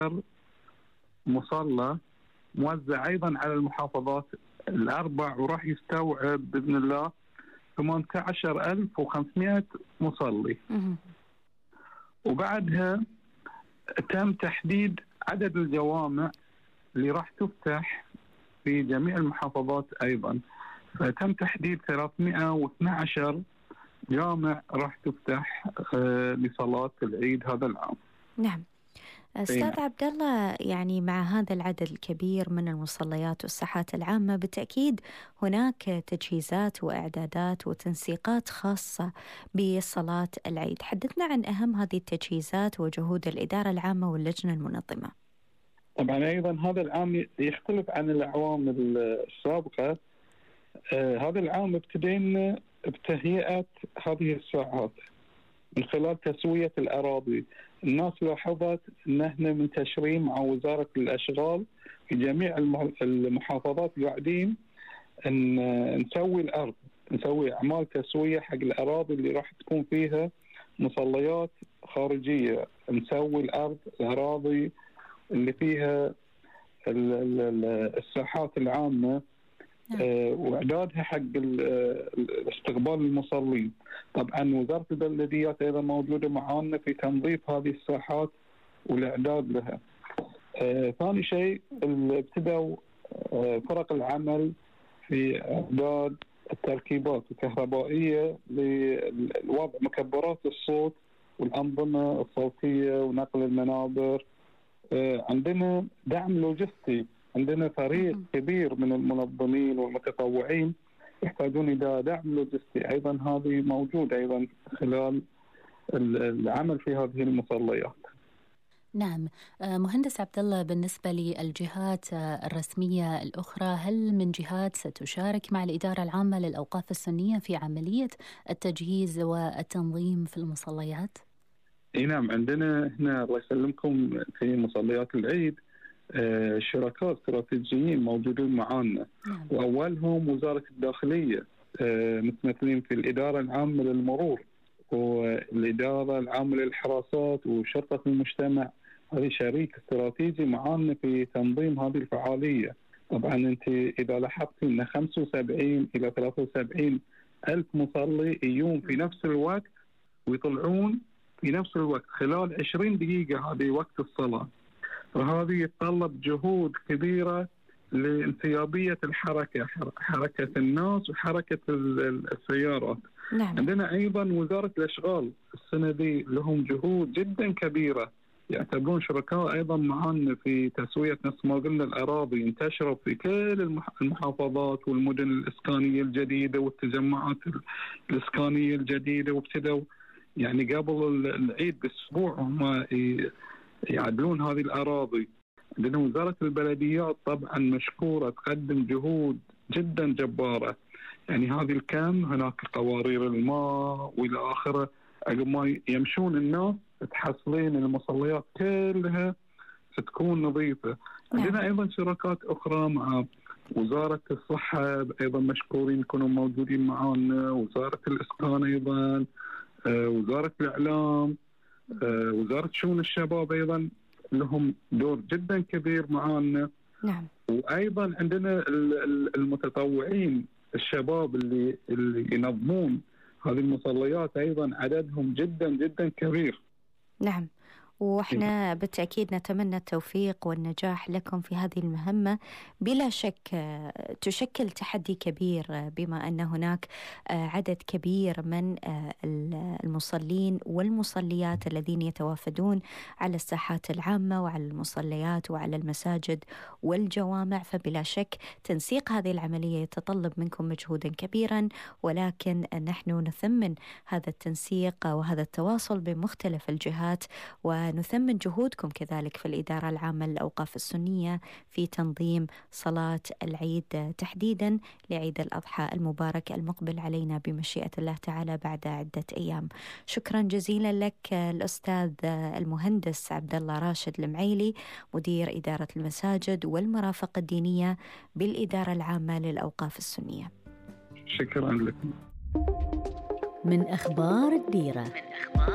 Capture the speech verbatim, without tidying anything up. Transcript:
مصلى موزع أيضا على المحافظات الأربع، وراح يستوعب بإذن الله ثمانية عشر ألف وخمسمائة مصلي. وبعدها تم تحديد عدد الجوامع اللي راح تفتح في جميع المحافظات أيضا، فتم تحديد ثلاثمائة واثني عشر جامع راح تفتح لصلاة العيد هذا العام. نعم أستاذ عبد الله، يعني مع هذا العدد الكبير من المصليات والساحات العامة بالتأكيد هناك تجهيزات وإعدادات وتنسيقات خاصة بصلاة العيد. حدثنا عن أهم هذه التجهيزات وجهود الإدارة العامة واللجنة المنظمة. طبعا أيضا هذا العام يختلف عن الأعوام السابقة. آه هذا العام ابتدينا بتهيئة هذه الساعات من خلال تسوية الأراضي. الناس لاحظت أن احنا منتشرين مع وزارة الأشغال في جميع المحافظات قاعدين أن نسوي الأرض، نسوي أعمال تسوية حق الأراضي اللي راح تكون فيها مصليات خارجية، نسوي الأرض الأراضي اللي فيها الساحات العامة آه واعدادها حق استقبال المصلين. طبعا وزارة البلديات ايضا موجودة معانا في تنظيف هذه الساحات والاعداد لها. آه ثاني شيء ابتدوا آه فرق العمل في اعداد التركيبات الكهربائية لوضع مكبرات الصوت والأنظمة الصوتية ونقل المنابر. آه عندنا دعم لوجستي، عندنا فريق كبير من المنظمين والمتطوعين يحتاجون إلى دعم لوجستي، أيضا هذه موجود أيضا خلال العمل في هذه المصليات. نعم مهندس عبد الله، بالنسبة للجهات الرسمية الأخرى، هل من جهات ستشارك مع الإدارة العامة للأوقاف السنية في عملية التجهيز والتنظيم في المصليات؟ إيه نعم، عندنا هنا الله يسلمكم في مصليات العيد آه شركاء استراتيجيين موجودين معانا. نعم. وأولهم وزارة الداخلية، آه متمثلين في الإدارة العامة للمرور والإدارة العامة للحراسات وشرطة المجتمع. هذه شريك استراتيجي معانا في تنظيم هذه الفعالية. طبعا أنت إذا لاحظت أن خمسة وسبعين إلى ثلاثة وسبعين ألف مصلي يوم في نفس الوقت ويطلعون في نفس الوقت خلال عشرين دقيقة، هذه وقت الصلاة، فهذه يتطلب جهود كبيرة لانسيابية الحركة، حركة الناس وحركة السيارات. نعم. عندنا أيضا وزارة الأشغال السنة دي لهم جهود جدا كبيرة، يعتبرون شركاء أيضا معنا في تسوية نفس ما قلنا الأراضي، انتشروا في كل المحافظات والمدن الإسكانية الجديدة والتجمعات الإسكانية الجديدة، وابتدوا يعني قبل العيد بأسبوع هم يعدلون هذه الأراضي. عندنا وزارة البلديات طبعا مشكورة، تقدم جهود جدا جبارة، يعني هذه الكم هناك قوارير الماء والى آخره، ما يمشون الناس تحصلين المصليات كلها تكون نظيفة. عندنا أيضا شركات أخرى مع وزارة الصحة أيضا مشكورين يكونوا موجودين معنا، وزارة الإسكان أيضا، آه وزارة الإعلام، آه وزارة شؤون الشباب أيضا لهم دور جدا كبير معنا. نعم. وأيضا عندنا المتطوعين الشباب اللي, اللي ينظمون هذه المصليات أيضا عددهم جدا جدا كبير. نعم، وإحنا بالتأكيد نتمنى التوفيق والنجاح لكم في هذه المهمة. بلا شك تشكل تحدي كبير بما أن هناك عدد كبير من المصلين والمصليات الذين يتوافدون على الساحات العامة وعلى المصليات وعلى المساجد والجوامع، فبلا شك تنسيق هذه العملية يتطلب منكم مجهودا كبيرا، ولكن نحن نثمن هذا التنسيق وهذا التواصل بمختلف الجهات، و نثمن جهودكم كذلك في الإدارة العامة للأوقاف السنية في تنظيم صلاة العيد تحديدا لعيد الأضحى المبارك المقبل علينا بمشيئة الله تعالى بعد عدة أيام. شكرا جزيلا لك الأستاذ المهندس عبد الله راشد المعيلي، مدير إدارة المساجد والمرافق الدينية بالإدارة العامة للأوقاف السنية. شكرا لكم. من أخبار الديرة.